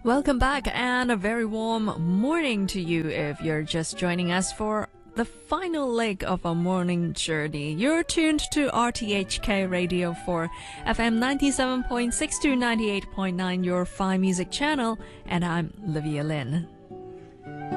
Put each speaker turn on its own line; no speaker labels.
Welcome back and a very warm morning to you if you're just joining us for the final leg of our morning journey. You're tuned to RTHK Radio for FM 97.6 to 98.9, your Fine Music channel, and I'm Livia Lin.